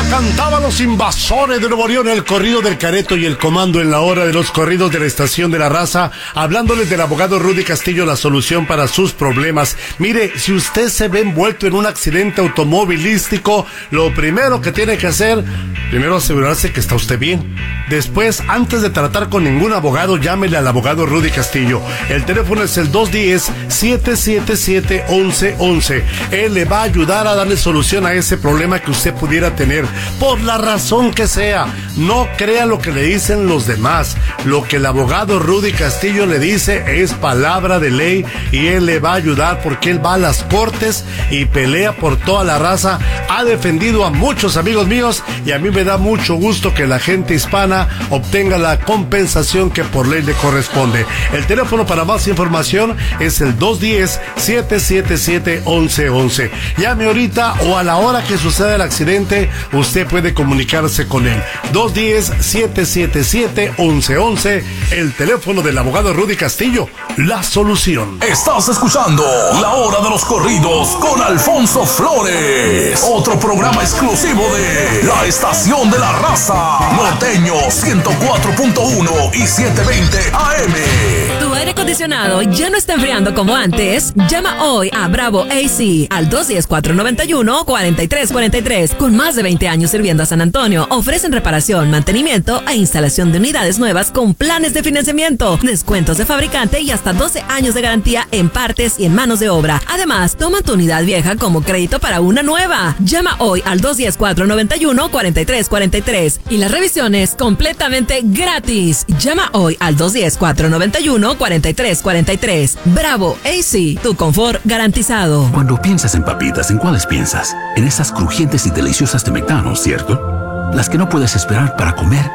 Cantaban los Invasores de Nuevo León, el corrido del Careto y el comando en la hora de los corridos de la Estación de la Raza, hablándoles del abogado Rudy Castillo, la solución para sus problemas. Mire, si usted se ve envuelto en un accidente automovilístico, lo primero que tiene que hacer, primero asegurarse que está usted bien. Después, antes de tratar con ningún abogado, llámele al abogado Rudy Castillo. El teléfono es el 210-777-1111. Él le va a ayudar a darle solución a ese problema que usted pudiera tener, por la razón que sea. No crea lo que le dicen los demás. Lo que el abogado Rudy Castillo le dice es palabra de ley, y él le va a ayudar porque él va a las cortes y pelea por toda la raza. Ha defendido a muchos amigos míos, y a mí me da mucho gusto que la gente hispana obtenga la compensación que por ley le corresponde. El teléfono para más información es el 210-777-1111. Llame ahorita o a la hora que suceda el accidente, usted puede comunicarse con él. 210-777-1111, el teléfono del abogado Rudy Castillo, la solución. Estás escuchando La Hora de los Corridos con Alfonso Flores, otro programa exclusivo de la Estación de la Raza, Norteño 104.1 y 720 AM. ¿Tu aire acondicionado ya no está enfriando como antes? Llama hoy a Bravo AC al 210-491-4343. Con más de 20 años sirviendo a San Antonio, ofrecen reparación, mantenimiento e instalación de unidades nuevas con planes de financiamiento, descuentos de fabricante y hasta 12 años de garantía en partes y en manos de obra. Además, toma tu unidad vieja como crédito para una nueva. Llama hoy al 210-491-4343 y las revisiones completamente gratis. Llama hoy al 210-491-4343. Bravo AC, tu confort garantizado. Cuando piensas en papitas, ¿en cuáles piensas? En esas crujientes y deliciosas de McDonald's, ¿cierto? Las que no puedes esperar para comer